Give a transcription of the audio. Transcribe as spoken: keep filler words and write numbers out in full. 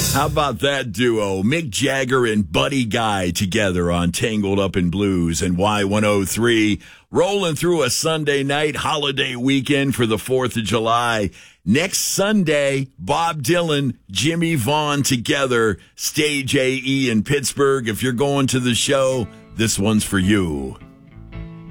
How about that duo, Mick Jagger and Buddy Guy together on Tangled Up in Blues and Y one oh three, rolling through a Sunday night holiday weekend for the fourth of July. Next Sunday, Bob Dylan, Jimmy Vaughn together, Stage A E in Pittsburgh. If you're going to the show, this one's for you.